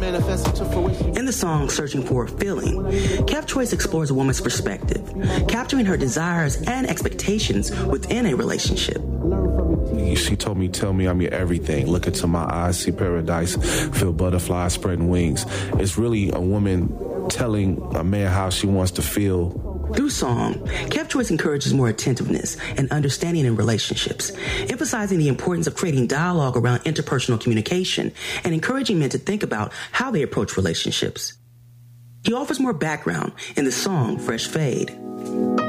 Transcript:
In the song Searching for a Feeling, Kev Choice explores a woman's perspective, capturing her desires and expectations within a relationship. She told me, tell me I'm your everything. Look into my eyes, see paradise, feel butterflies spreading wings. It's really a woman telling a man how she wants to feel. Through song, Kev Choice encourages more attentiveness and understanding in relationships, emphasizing the importance of creating dialogue around interpersonal communication and encouraging men to think about how they approach relationships. He offers more background in the song Fresh Fade.